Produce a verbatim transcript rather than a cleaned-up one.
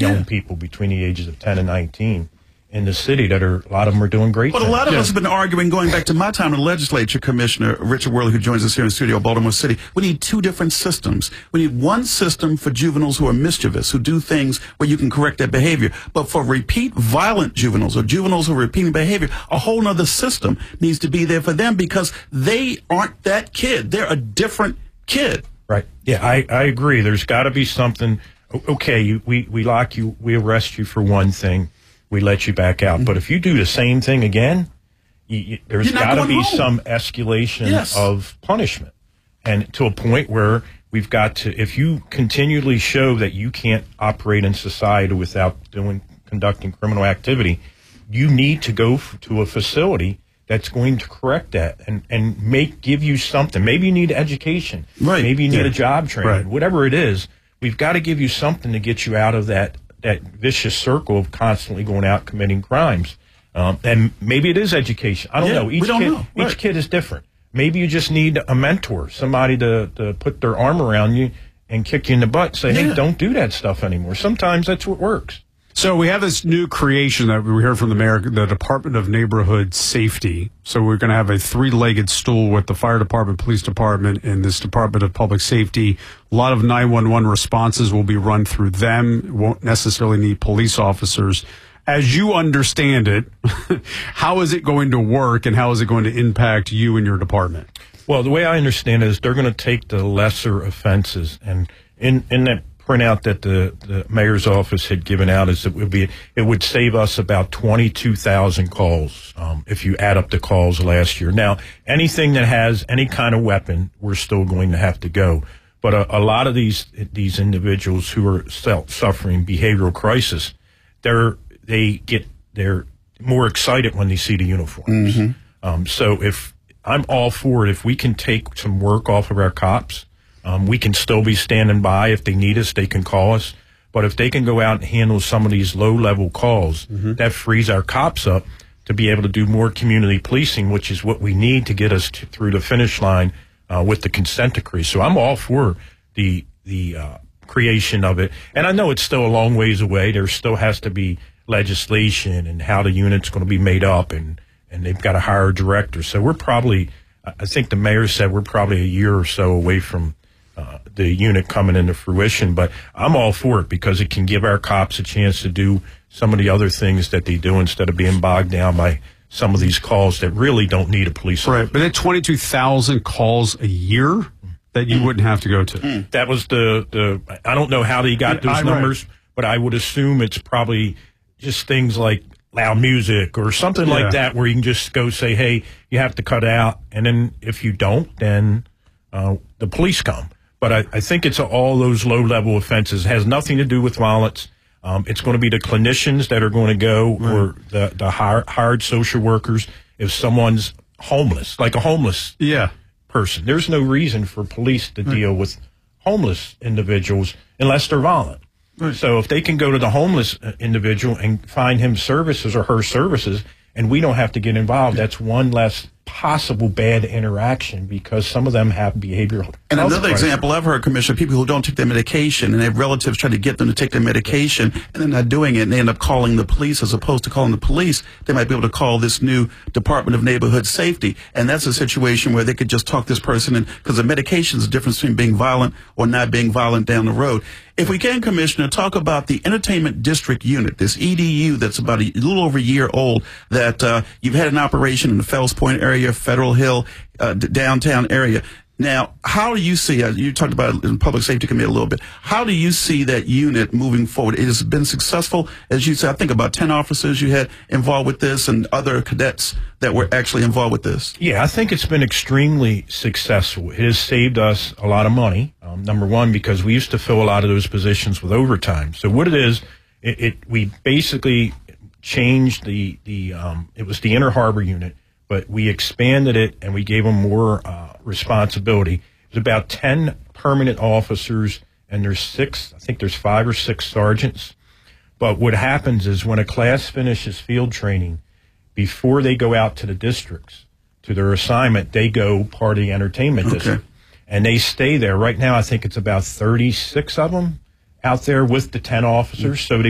young yeah. people between the ages of ten and nineteen in the city that are, a lot of them are doing great But things. a lot of yeah. us have been arguing, going back to my time in the legislature, Commissioner Richard Worley, who joins us here in the studio, Baltimore City. We need two different systems. We need one system for juveniles who are mischievous, who do things where you can correct their behavior. But for repeat violent juveniles or juveniles who are repeating behavior, a whole other system needs to be there for them because they aren't that kid. They're a different kid. Right. Yeah, I, I agree. There's got to be something. Okay, you, we, we lock you, we arrest you for one thing. We let you back out. Mm-hmm. But if you do the same thing again, you, you, there's got to be home. some escalation yes. of punishment. And to a point where we've got to, if you continually show that you can't operate in society without doing, conducting criminal activity, you need to go f- to a facility that's going to correct that and, and make, give you something. Maybe you need education. Right. Maybe you need yeah. a job training. Right. Whatever it is, we've got to give you something to get you out of that that vicious circle of constantly going out committing crimes. Um, and maybe it is education. I don't yeah, know. Each we don't kid, know. Right. Each kid is different. Maybe you just need a mentor, somebody to, to put their arm around you and kick you in the butt and say, yeah. hey, don't do that stuff anymore. Sometimes that's what works. So we have this new creation that we heard from the mayor, the Department of Neighborhood Safety. So we're going to have a three-legged stool with the fire department, police department, and this Department of Public Safety. A lot of nine one one responses will be run through them. Won't necessarily need police officers. As you understand it, how is it going to work and how is it going to impact you and your department? Well, the way I understand it is they're going to take the lesser offenses, and in, in that printout that the, the mayor's office had given out is it would be it would save us about twenty-two thousand calls um, if you add up the calls last year. Now, anything that has any kind of weapon, we're still going to have to go. But a, a lot of these these individuals who are suffering behavioral crisis, they're they get they're more excited when they see the uniforms. Mm-hmm. Um, so if I'm all for it, if we can take some work off of our cops. Um, we can still be standing by. If they need us, they can call us. But if they can go out and handle some of these low-level calls, mm-hmm. that frees our cops up to be able to do more community policing, which is what we need to get us to, through the finish line uh, with the consent decree. So I'm all for the the uh, creation of it. And I know it's still a long ways away. There still has to be legislation and how the unit's going to be made up, and, and they've got to hire a director. So we're probably, I think the mayor said we're probably a year or so away from Uh, the unit coming into fruition, but I'm all for it because it can give our cops a chance to do some of the other things that they do instead of being bogged down by some of these calls that really don't need a police officer. Right, but at twenty-two thousand calls a year that you wouldn't have to go to. Mm. That was the, the, I don't know how they got those I, numbers, right. but I would assume it's probably just things like loud music or something yeah. like that where you can just go say, hey, you have to cut out, and then if you don't, then uh, the police come. But I, I think it's all those low-level offenses. It has nothing to do with violence. Um, it's going to be the clinicians that are going to go right. or the, the hired, hired social workers. If someone's homeless, like a homeless yeah. person, there's no reason for police to right. deal with homeless individuals unless they're violent. Right. So if they can go to the homeless individual and find him services or her services, and we don't have to get involved, that's one less possible bad interaction because some of them have behavioral. And another crisis. example I've heard, Commissioner, people who don't take their medication and they have relatives try to get them to take their medication and they're not doing it and they end up calling the police as opposed to calling the police. They might be able to call this new Department of Neighborhood Safety. And that's a situation where they could just talk this person in because the medication is the difference between being violent or not being violent down the road. If we can, Commissioner, talk about the Entertainment District Unit, this E D U that's about a little over a year old, that uh, you've had an operation in the Fells Point area, Federal Hill, uh, downtown area. Now, how do you see, uh, you talked about it in Public Safety Committee a little bit, how do you see that unit moving forward? It has been successful, as you said, I think about ten officers you had involved with this and other cadets that were actually involved with this. Yeah, I think it's been extremely successful. It has saved us a lot of money, um, number one, because we used to fill a lot of those positions with overtime. So what it is, it, it we basically changed the, the um, it was the Inner Harbor unit, but we expanded it and we gave them more uh, responsibility. There's about ten permanent officers and there's six, I think there's five or six sergeants. But what happens is when a class finishes field training, before they go out to the districts, to their assignment, they go party entertainment okay. district. And they stay there. Right now, I think it's about thirty-six of them out there with the ten officers. So they